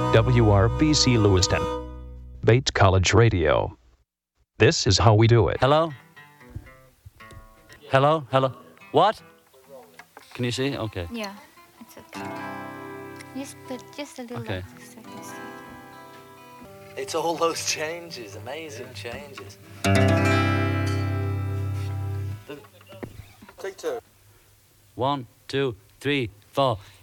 WRBC Lewiston, Bates College Radio. This is how we do it. Hello? Hello? Hello? What? Can you see? Okay. Yeah, it's okay. Just a little Okay. seconds. It's all those changes, amazing changes. Take two. 1, 2, 3, 4.